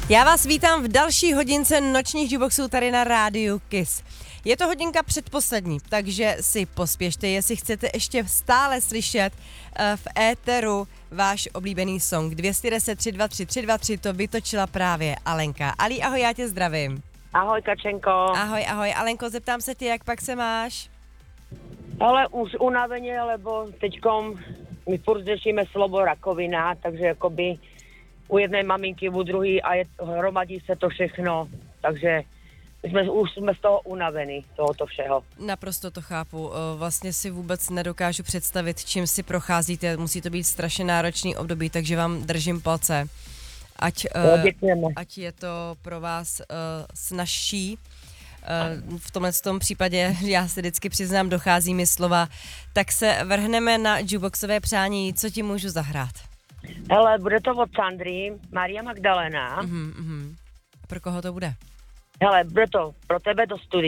Já vás vítám v další hodince nočních jukeboxů tady na rádiu KISS. Je to hodinka předposlední, takže si pospěšte, jestli chcete ještě stále slyšet v éteru váš oblíbený song. 210 323 323 to vytočila právě Alenka. Ali, ahoj, já tě zdravím. Ahoj, Kačenko. Ahoj, Alenko, zeptám se tě, jak pak se máš? Ale už unaveně, lebo teďkom my furt řešíme slovo rakovina, takže jakoby u jedné maminky, u druhé a hromadí se to všechno, takže už jsme z toho unavení, tohoto všeho. Naprosto to chápu, vlastně si vůbec nedokážu představit, čím si procházíte, musí to být strašně náročný období, takže vám držím palce, ať je to pro vás snazší. V tomhle případě, já se vždycky přiznám, dochází mi slova, tak se vrhneme na jukeboxové přání, co ti můžu zahrát? Hele, bude to od Sandry, Maria Magdalena. Pro koho to bude? Hele, bude to pro tebe do studia.